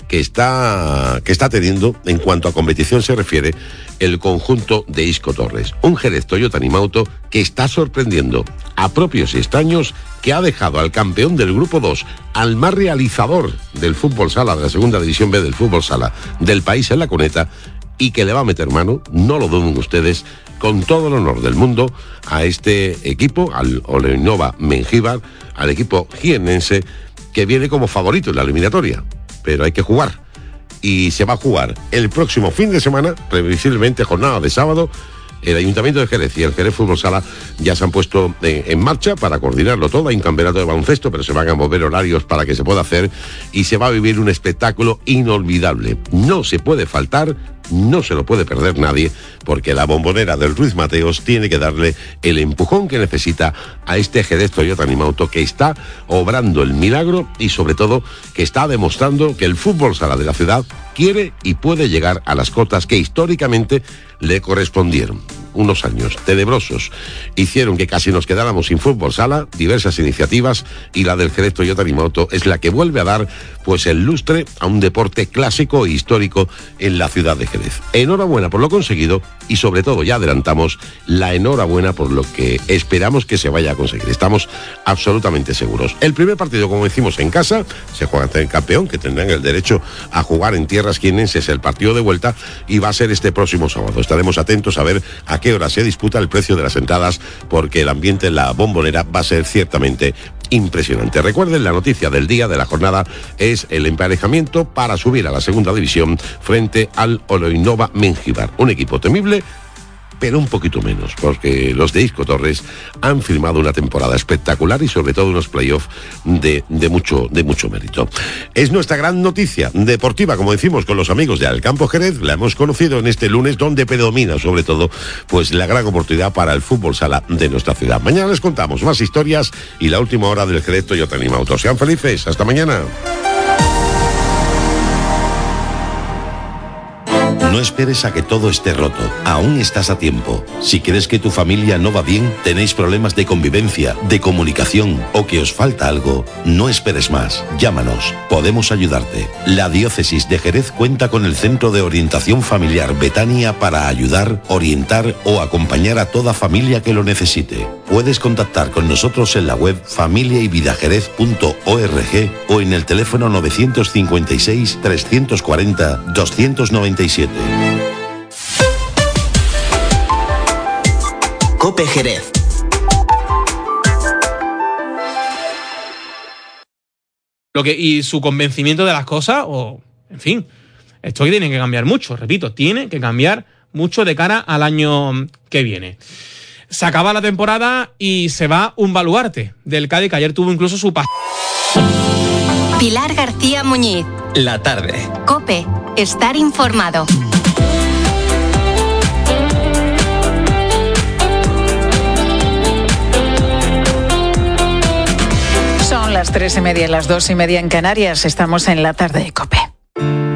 que está teniendo, en cuanto a competición se refiere, el conjunto de Isco Torres. Un Jerez Toyota Animauto que está sorprendiendo a propios y extraños, que ha dejado al campeón del Grupo 2, al más realizador del fútbol sala, de la segunda división B del fútbol sala del país en la cuneta, y que le va a meter mano, no lo duden ustedes, con todo el honor del mundo, a este equipo, al Oleoinova Mengíbar, al equipo jiennense, que viene como favorito en la eliminatoria. Pero hay que jugar. Y se va a jugar el próximo fin de semana, previsiblemente jornada de sábado. El Ayuntamiento de Jerez y el Jerez Fútbol Sala ya se han puesto en marcha para coordinarlo todo. Hay un campeonato de baloncesto, pero se van a mover horarios para que se pueda hacer, y se va a vivir un espectáculo inolvidable. No se puede faltar, no se lo puede perder nadie, porque la Bombonera del Ruiz Mateos tiene que darle el empujón que necesita a este Jerez Toyota Animauto, que está obrando el milagro y sobre todo que está demostrando que el fútbol sala de la ciudad quiere y puede llegar a las cotas que históricamente le correspondieron. Unos años tenebrosos hicieron que casi nos quedáramos sin fútbol sala, diversas iniciativas, y la del Jerez Toyota Animauto es la que vuelve a dar pues el lustre a un deporte clásico e histórico en la ciudad de Jerez. Enhorabuena por lo conseguido, y sobre todo ya adelantamos la enhorabuena por lo que esperamos que se vaya a conseguir. Estamos absolutamente seguros. El primer partido, como decimos, en casa, se juega ante el campeón, que tendrán el derecho a jugar en tierras jiennenses el partido de vuelta, y va a ser este próximo sábado. Estaremos atentos a ver a qué hora se disputa, el precio de las entradas, porque el ambiente en la Bombonera va a ser ciertamente impresionante. Recuerden, la noticia del día, de la jornada, es el emparejamiento para subir a la segunda división frente al Oleoinova Mengíbar. Un equipo temible, pero un poquito menos, porque los de Isco Torres han firmado una temporada espectacular y sobre todo unos playoffs de mucho mérito. Es nuestra gran noticia deportiva, como decimos, con los amigos de Alcampo Jerez. La hemos conocido en este lunes, donde predomina sobre todo pues la gran oportunidad para el fútbol sala de nuestra ciudad. Mañana les contamos más historias y la última hora del Jerez Toyota Animauto. Sean felices, hasta mañana. No esperes a que todo esté roto. Aún estás a tiempo. Si crees que tu familia no va bien, tenéis problemas de convivencia, de comunicación o que os falta algo, no esperes más. Llámanos. Podemos ayudarte. La Diócesis de Jerez cuenta con el Centro de Orientación Familiar Betania para ayudar, orientar o acompañar a toda familia que lo necesite. Puedes contactar con nosotros en la web familiayvidajerez.org o en el teléfono 956 340 297. COPE Jerez. Y su convencimiento de las cosas, o en fin, esto tiene que cambiar mucho, repito, tiene que cambiar mucho de cara al año que viene. Se acaba la temporada y se va un baluarte del Cádiz, que ayer tuvo incluso su Pilar García Muñiz. La tarde. COPE. Estar informado. Son las 3:30, las 2:30 en Canarias. Estamos en la tarde de COPE.